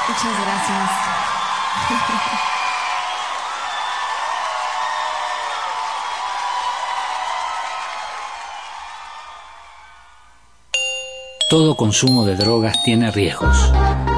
Muchas gracias. Todo consumo de drogas tiene riesgos.